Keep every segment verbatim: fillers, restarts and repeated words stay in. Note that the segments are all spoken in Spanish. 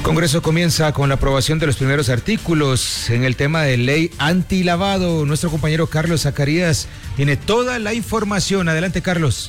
Congreso comienza con la aprobación de los primeros artículos en el tema de ley antilavado. Nuestro compañero Carlos Zacarías tiene toda la información. Adelante, Carlos.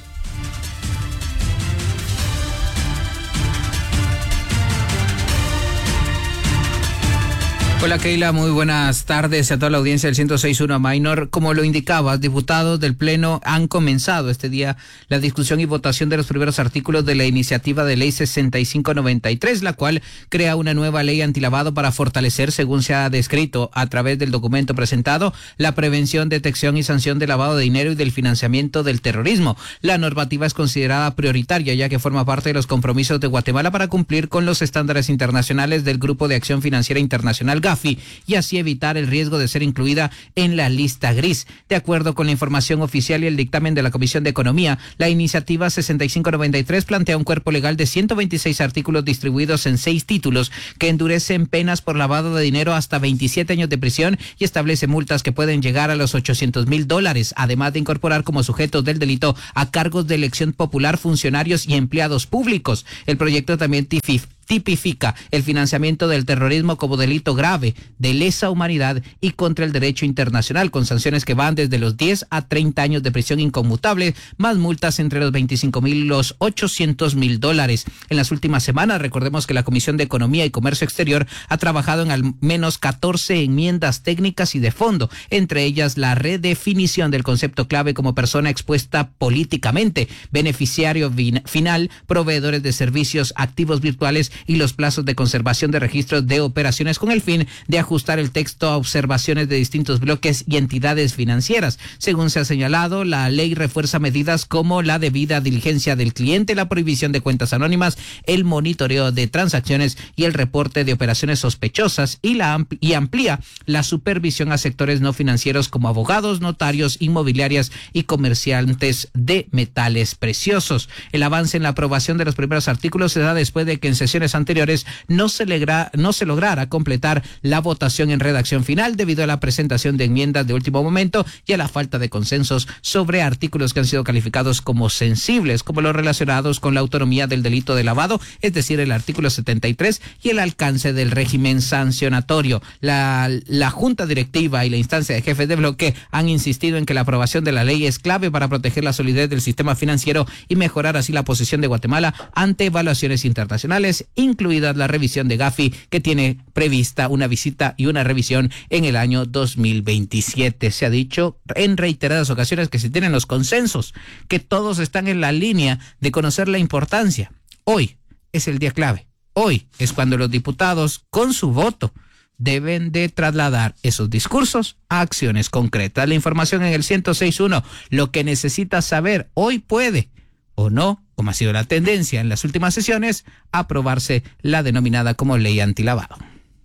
Hola Keila, muy buenas tardes a toda la audiencia del ciento seis punto uno Minor. Como lo indicabas, diputados del Pleno han comenzado este día la discusión y votación de los primeros artículos de la iniciativa de ley sesenta y cinco noventa y tres, la cual crea una nueva ley antilavado para fortalecer, según se ha descrito a través del documento presentado, la prevención, detección y sanción del lavado de dinero y del financiamiento del terrorismo. La normativa es considerada prioritaria ya que forma parte de los compromisos de Guatemala para cumplir con los estándares internacionales del Grupo de Acción Financiera Internacional GAFI y así evitar el riesgo de ser incluida en la lista gris. De acuerdo con la información oficial y el dictamen de la Comisión de Economía, la iniciativa sesenta y cinco noventa y tres plantea un cuerpo legal de ciento veintiséis artículos distribuidos en seis títulos que endurecen penas por lavado de dinero hasta veintisiete años de prisión y establece multas que pueden llegar a los ochocientos mil dólares, además de incorporar como sujetos del delito a cargos de elección popular, funcionarios y empleados públicos. El proyecto también tipifica tipifica el financiamiento del terrorismo como delito grave, de lesa humanidad y contra el derecho internacional, con sanciones que van desde los diez a treinta años de prisión inconmutable, más multas entre los veinticinco mil y los ochocientos mil dólares. En las últimas semanas, recordemos que la Comisión de Economía y Comercio Exterior ha trabajado en al menos catorce enmiendas técnicas y de fondo, entre ellas la redefinición del concepto clave como persona expuesta políticamente, beneficiario final, proveedores de servicios, activos virtuales y los plazos de conservación de registros de operaciones, con el fin de ajustar el texto a observaciones de distintos bloques y entidades financieras. Según se ha señalado, la ley refuerza medidas como la debida diligencia del cliente, la prohibición de cuentas anónimas, el monitoreo de transacciones y el reporte de operaciones sospechosas y, la ampl- y amplía la supervisión a sectores no financieros como abogados, notarios, inmobiliarias y comerciantes de metales preciosos. El avance en la aprobación de los primeros artículos se da después de que en sesiones anteriores no se, legra, no se lograra completar la votación en redacción final debido a la presentación de enmiendas de último momento y a la falta de consensos sobre artículos que han sido calificados como sensibles, como los relacionados con la autonomía del delito de lavado, es decir, el artículo setenta y tres y el alcance del régimen sancionatorio. La, la Junta Directiva y la instancia de jefes de bloque han insistido en que la aprobación de la ley es clave para proteger la solidez del sistema financiero y mejorar así la posición de Guatemala ante evaluaciones internacionales, incluida la revisión de GAFI, que tiene prevista una visita y una revisión en el año dos mil veintisiete. Se ha dicho en reiteradas ocasiones que se tienen los consensos, que todos están en la línea de conocer la importancia. Hoy es el día clave. Hoy es cuando los diputados, con su voto, deben de trasladar esos discursos a acciones concretas. La información en el ciento seis punto uno. Lo que necesitas saber hoy puede o no, como ha sido la tendencia en las últimas sesiones, aprobarse la denominada como ley antilavado.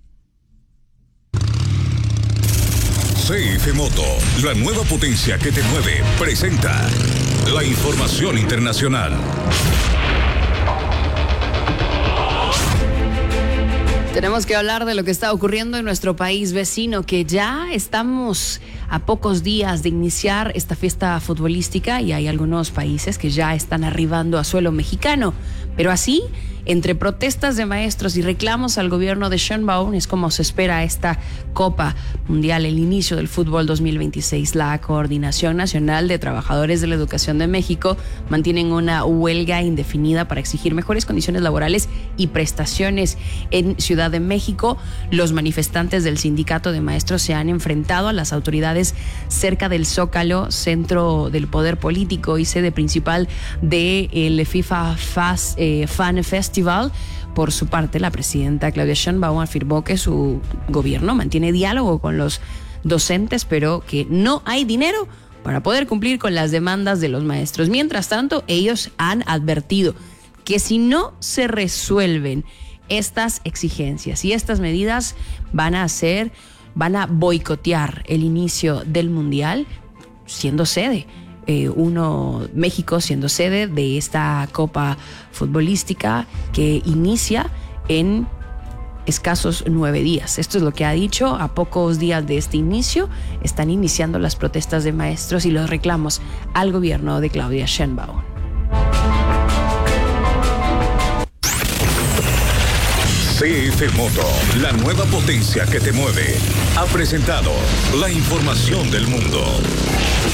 C F Moto, la nueva potencia que te mueve, presenta la información internacional. Tenemos que hablar de lo que está ocurriendo en nuestro país vecino, que ya estamos a pocos días de iniciar esta fiesta futbolística y hay algunos países que ya están arribando a suelo mexicano. Pero así, entre protestas de maestros y reclamos al gobierno de Sheinbaum, es como se espera esta Copa Mundial, el inicio del fútbol dos mil veintiséis. La Coordinación Nacional de Trabajadores de la Educación de México mantienen una huelga indefinida para exigir mejores condiciones laborales y prestaciones en Ciudad de México. Los manifestantes del sindicato de maestros se han enfrentado a las autoridades cerca del Zócalo, centro del poder político y sede principal del FIFA Fast, eh, Fan Festival. Por su parte, la presidenta Claudia Sheinbaum afirmó que su gobierno mantiene diálogo con los docentes, pero que no hay dinero para poder cumplir con las demandas de los maestros. Mientras tanto, ellos han advertido que si no se resuelven estas exigencias y estas medidas, van a hacer, van a boicotear el inicio del Mundial, siendo sede. Eh, uno, México siendo sede de esta Copa Futbolística que inicia en escasos nueve días. Esto es lo que ha dicho. A pocos días de este inicio están iniciando las protestas de maestros y los reclamos al gobierno de Claudia Sheinbaum. C F Moto, la nueva potencia que te mueve, ha presentado la información del mundo.